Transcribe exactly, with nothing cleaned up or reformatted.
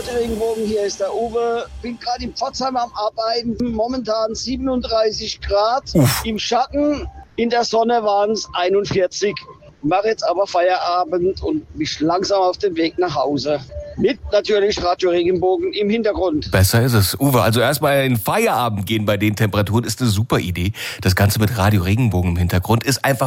Radio Regenbogen, hier ist der Uwe. Bin gerade in Pforzheim am Arbeiten. Momentan siebenunddreißig Grad. Uff. Im Schatten, in der Sonne waren es einundvierzig. Mache jetzt aber Feierabend und mich langsam auf den Weg nach Hause. Mit natürlich Radio Regenbogen im Hintergrund. Besser ist es. Uwe, also erstmal in Feierabend gehen bei den Temperaturen ist eine super Idee. Das Ganze mit Radio Regenbogen im Hintergrund ist einfach